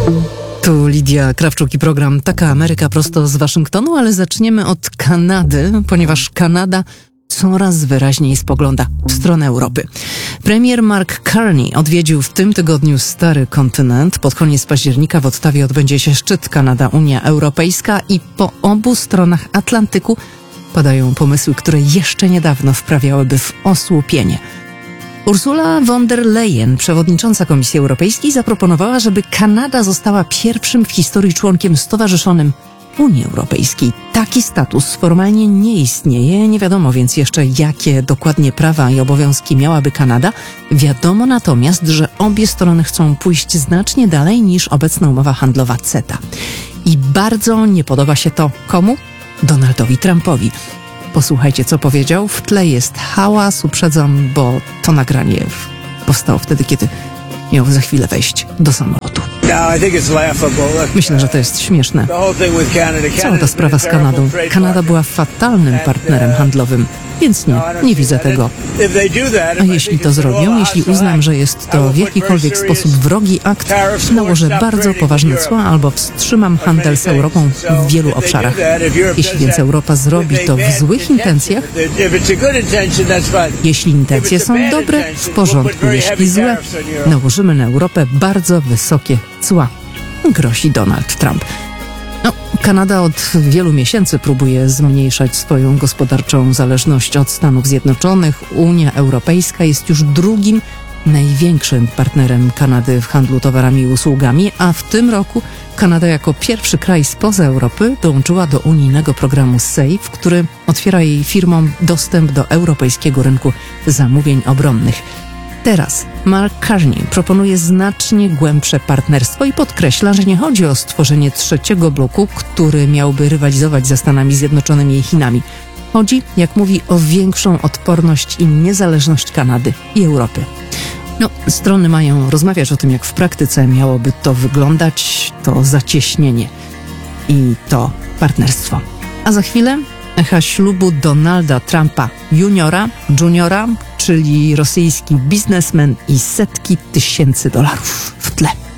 Tu Lidia Krawczuk i program Taka Ameryka prosto z Waszyngtonu, ale zaczniemy od Kanady, ponieważ Kanada coraz wyraźniej spogląda w stronę Europy. Premier Mark Carney odwiedził w tym tygodniu stary kontynent. Pod koniec października w Ottawie odbędzie się szczyt Kanada-Unia Europejska i po obu stronach Atlantyku padają pomysły, które jeszcze niedawno wprawiałyby w osłupienie. Ursula von der Leyen, przewodnicząca Komisji Europejskiej, zaproponowała, żeby Kanada została pierwszym w historii członkiem stowarzyszonym Unii Europejskiej. Taki status formalnie nie istnieje, nie wiadomo więc jeszcze, jakie dokładnie prawa i obowiązki miałaby Kanada. Wiadomo natomiast, że obie strony chcą pójść znacznie dalej niż obecna umowa handlowa CETA. I bardzo nie podoba się to komu? Donaldowi Trumpowi. Posłuchajcie, co powiedział. W tle jest hałas, uprzedzam, bo to nagranie powstało wtedy, kiedy miał za chwilę wejść do samolotu. Myślę, że to jest śmieszne. Cała ta sprawa z Kanadą. Kanada była fatalnym partnerem handlowym, więc nie widzę tego. A jeśli to zrobią, jeśli uznam, że jest to w jakikolwiek sposób wrogi akt, nałożę bardzo poważne cła albo wstrzymam handel z Europą w wielu obszarach. Jeśli więc Europa zrobi to w złych intencjach, jeśli intencje są dobre, w porządku, jeśli złe, nałożymy na Europę bardzo wysokie cła, grozi Donald Trump. Kanada od wielu miesięcy próbuje zmniejszać swoją gospodarczą zależność od Stanów Zjednoczonych. Unia Europejska jest już drugim największym partnerem Kanady w handlu towarami i usługami, a w tym roku Kanada jako pierwszy kraj spoza Europy dołączyła do unijnego programu SAFE, który otwiera jej firmom dostęp do europejskiego rynku zamówień obronnych. Teraz Mark Carney proponuje znacznie głębsze partnerstwo i podkreśla, że nie chodzi o stworzenie trzeciego bloku, który miałby rywalizować ze Stanami Zjednoczonymi i Chinami. Chodzi, jak mówi, o większą odporność i niezależność Kanady i Europy. Strony mają rozmawiać o tym, jak w praktyce miałoby to wyglądać, to zacieśnienie i to partnerstwo. A za chwilę echa ślubu Donalda Trumpa juniora, czyli rosyjski biznesmen i setki tysięcy dolarów w tle.